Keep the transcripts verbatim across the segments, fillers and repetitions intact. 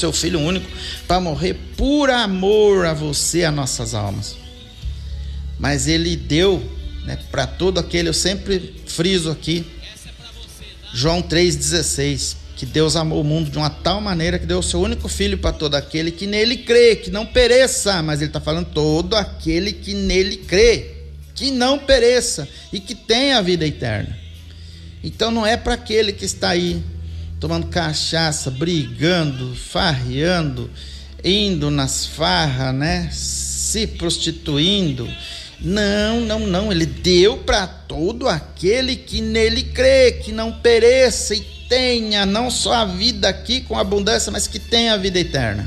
seu Filho único para morrer por amor a você, a nossas almas. Mas ele deu, né, para todo aquele, eu sempre friso aqui, João três dezesseis, que Deus amou o mundo de uma tal maneira que deu o seu único Filho para todo aquele que nele crê, que não pereça, mas ele está falando todo aquele que nele crê, que não pereça e que tenha a vida eterna. Então não é para aquele que está aí tomando cachaça, brigando, farreando, indo nas farras, né, se prostituindo. Não, não, não, ele deu para todo aquele que nele crê, que não pereça e tenha não só a vida aqui com abundância, mas que tenha a vida eterna.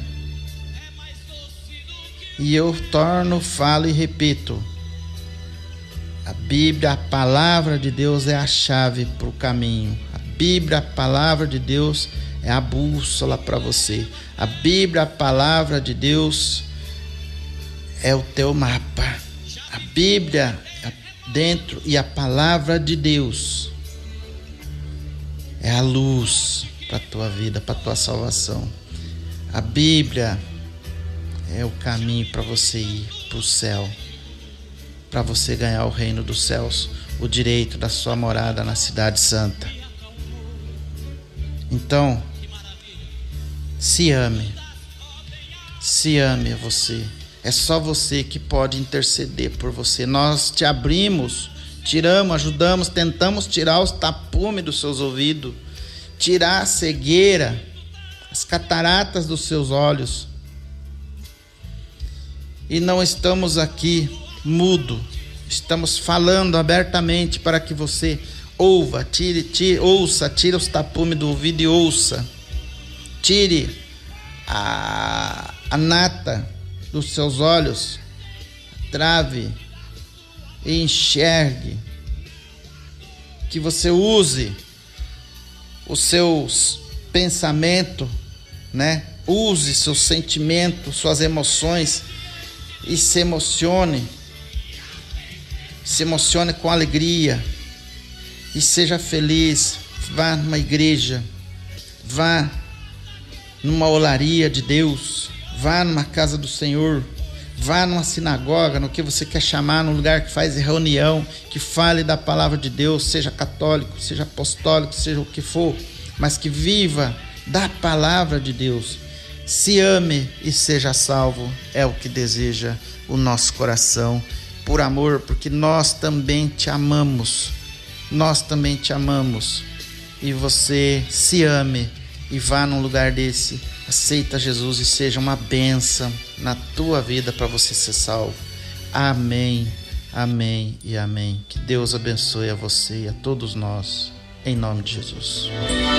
E eu torno, falo e repito, a Bíblia, a palavra de Deus é a chave para o caminho. A Bíblia, a palavra de Deus é a bússola para você. A Bíblia, a palavra de Deus é o teu mapa. A Bíblia dentro e a palavra de Deus é a luz para a tua vida, para a tua salvação. A Bíblia é o caminho para você ir para o céu, para você ganhar o reino dos céus, o direito da sua morada na cidade santa. Então, se ame, se ame a você. É só você que pode interceder por você. Nós te abrimos, tiramos, ajudamos, tentamos tirar os tapumes dos seus ouvidos, tirar a cegueira, as cataratas dos seus olhos. E não estamos aqui mudo, estamos falando abertamente para que você ouva, tire, tire, ouça, tire os tapumes do ouvido e ouça. Tire a, a nata dos seus olhos, trave e enxergue. Que você use os seus pensamentos, né? Use seus sentimentos, suas emoções e se emocione. Se emocione com alegria e seja feliz. Vá numa igreja, vá numa olaria de Deus, vá numa casa do Senhor, vá numa sinagoga, no que você quer chamar, num lugar que faz reunião, que fale da palavra de Deus, seja católico, seja apostólico, seja o que for, mas que viva da palavra de Deus. Se ame e seja salvo, é o que deseja o nosso coração, por amor, porque nós também te amamos, nós também te amamos. E você se ame e vá num lugar desse, aceita Jesus e seja uma bênção na tua vida para você ser salvo. Amém, amém e amém. Que Deus abençoe a você e a todos nós, em nome de Jesus.